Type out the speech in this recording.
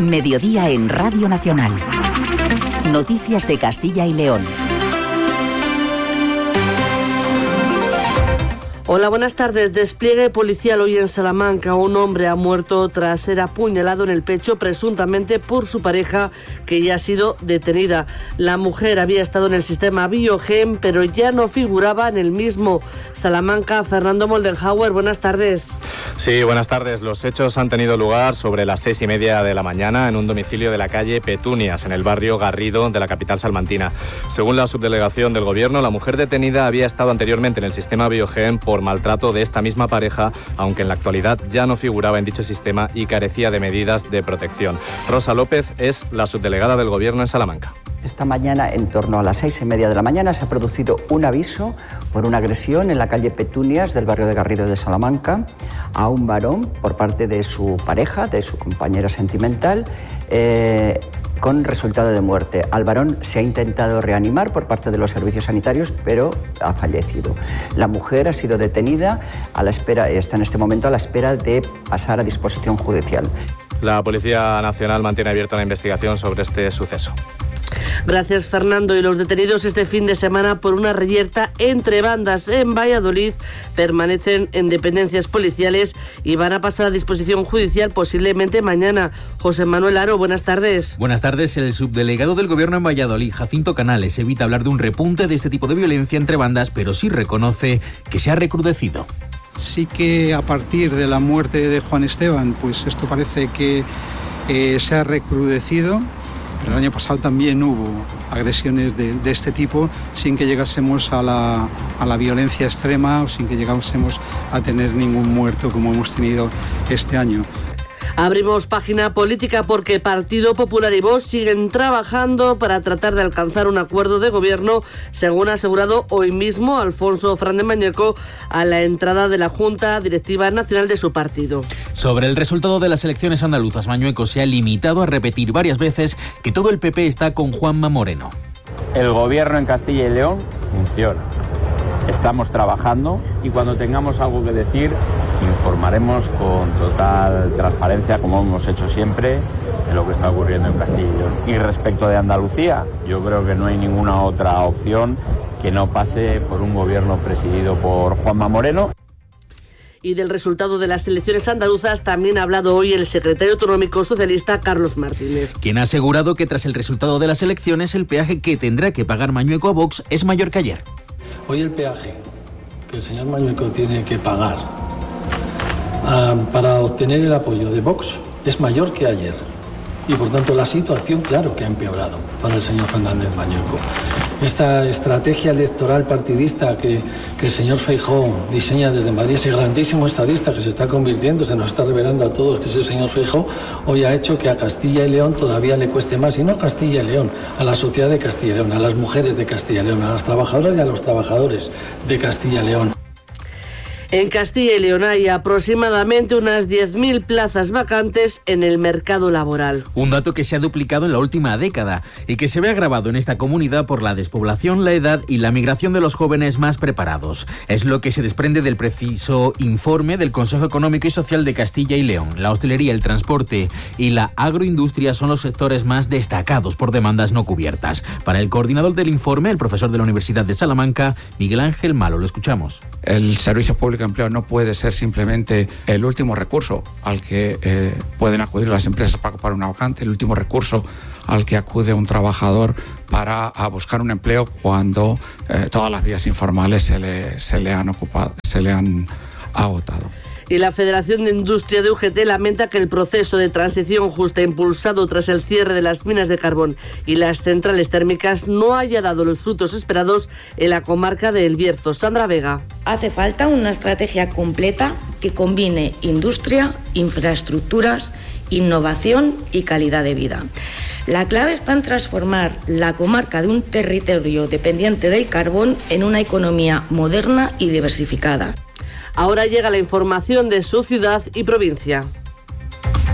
Mediodía en Radio Nacional. Noticias de Castilla y León. Hola, buenas tardes. Despliegue policial hoy en Salamanca. Un hombre ha muerto tras ser apuñalado en el pecho, presuntamente por su pareja, que ya ha sido detenida. La mujer había estado en el sistema Biogen, pero ya no figuraba en el mismo. Salamanca, Fernando Moldenhauer, buenas tardes. Sí, buenas tardes. Los hechos han tenido lugar sobre las 6:30 de la mañana en un domicilio de la calle Petunias, en el barrio Garrido de la capital salmantina. Según la subdelegación del Gobierno, la mujer detenida había estado anteriormente en el sistema Biogen por maltrato de esta misma pareja, aunque en la actualidad ya no figuraba en dicho sistema y carecía de medidas de protección. Rosa López es la subdelegada del Gobierno en Salamanca. Esta mañana, en torno a las 6:30 de la mañana, se ha producido un aviso por una agresión en la calle Petunias del barrio de Garrido de Salamanca a un varón por parte de su pareja, de su compañera sentimental, con resultado de muerte. Al varón se ha intentado reanimar por parte de los servicios sanitarios, pero ha fallecido. La mujer ha sido detenida a la espera, está en este momento a la espera de pasar a disposición judicial. La Policía Nacional mantiene abierta la investigación sobre este suceso. Gracias, Fernando. Y los detenidos este fin de semana por una reyerta entre bandas en Valladolid permanecen en dependencias policiales y van a pasar a disposición judicial posiblemente mañana. José Manuel Aro, buenas tardes. Buenas tardes. El subdelegado del Gobierno en Valladolid, Jacinto Canales, evita hablar de un repunte de este tipo de violencia entre bandas, pero sí reconoce que se ha recrudecido. Sí que a partir de la muerte de Juan Esteban, pues esto parece que se ha recrudecido. Pero el año pasado también hubo agresiones de este tipo sin que llegásemos a la violencia extrema o sin que llegásemos a tener ningún muerto como hemos tenido este año. Abrimos página política porque Partido Popular y Vox siguen trabajando para tratar de alcanzar un acuerdo de gobierno, según ha asegurado hoy mismo Alfonso Fernández Mañueco a la entrada de la Junta Directiva Nacional de su partido. Sobre el resultado de las elecciones andaluzas, Mañueco se ha limitado a repetir varias veces que todo el PP está con Juanma Moreno. El gobierno en Castilla y León funciona. Estamos trabajando y cuando tengamos algo que decir informaremos con total transparencia, como hemos hecho siempre, de lo que está ocurriendo en Castilla y León. Y respecto de Andalucía, yo creo que no hay ninguna otra opción que no pase por un gobierno presidido por Juanma Moreno. Y del resultado de las elecciones andaluzas también ha hablado hoy el secretario autonómico socialista Carlos Martínez, quien ha asegurado que tras el resultado de las elecciones el peaje que tendrá que pagar Mañueco a Vox es mayor que ayer. Hoy el peaje que el señor Mañueco tiene que pagar para obtener el apoyo de Vox es mayor que ayer. Y por tanto la situación, claro que ha empeorado para el señor Fernández Mañueco. Esta estrategia electoral partidista que el señor Feijóo diseña desde Madrid, ese grandísimo estadista que se está convirtiendo, se nos está revelando a todos que es el señor Feijóo, hoy ha hecho que a Castilla y León todavía le cueste más, y no a Castilla y León, a la sociedad de Castilla y León, a las mujeres de Castilla y León, a las trabajadoras y a los trabajadores de Castilla y León. En Castilla y León hay aproximadamente unas 10.000 plazas vacantes en el mercado laboral. Un dato que se ha duplicado en la última década y que se ve agravado en esta comunidad por la despoblación, la edad y la migración de los jóvenes más preparados. Es lo que se desprende del preciso informe del Consejo Económico y Social de Castilla y León. La hostelería, el transporte y la agroindustria son los sectores más destacados por demandas no cubiertas. Para el coordinador del informe, el profesor de la Universidad de Salamanca, Miguel Ángel Malo, lo escuchamos. El servicio público de empleo no puede ser simplemente el último recurso al que pueden acudir las empresas para ocupar una vacante, el último recurso al que acude un trabajador para buscar un empleo cuando todas las vías informales se le han agotado. Y la Federación de Industria de UGT lamenta que el proceso de transición justa impulsado tras el cierre de las minas de carbón y las centrales térmicas no haya dado los frutos esperados en la comarca de El Bierzo. Sandra Vega. Hace falta una estrategia completa que combine industria, infraestructuras, innovación y calidad de vida. La clave está en transformar la comarca de un territorio dependiente del carbón en una economía moderna y diversificada. Ahora llega la información de su ciudad y provincia.